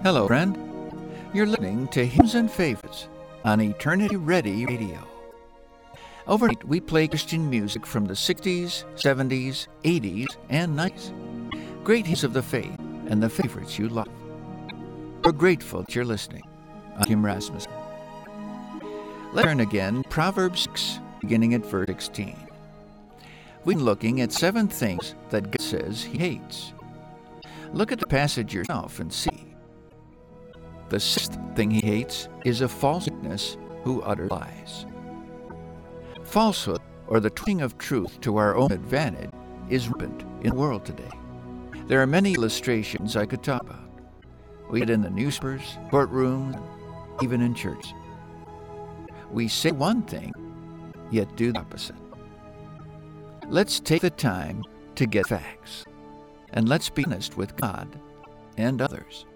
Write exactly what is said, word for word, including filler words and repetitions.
Hello, friend. You're listening to Hymns and Favorites on Eternity Ready Radio. Overnight, we play Christian music from the sixties, seventies, eighties, and nineties. Great hymns of the faith and the favorites you love. We're grateful that you're listening. I'm Kim Rasmussen. Let's turn again to Proverbs six, beginning at verse sixteen. We've been looking at seven things that God says He hates. Look at the passage yourself and see. The sixth thing He hates is a false witness who utters lies. Falsehood, or the twisting of truth to our own advantage, is rampant in the world today. There are many illustrations I could talk about. We get in the newspapers, courtrooms, even in churches. We say one thing, yet do the opposite. Let's take the time to get facts, and let's be honest with God and others.